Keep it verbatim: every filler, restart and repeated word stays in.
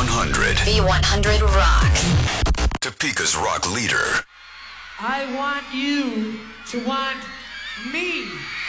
one hundred. V one hundred rocks. Topeka's rock leader. I want you to want me.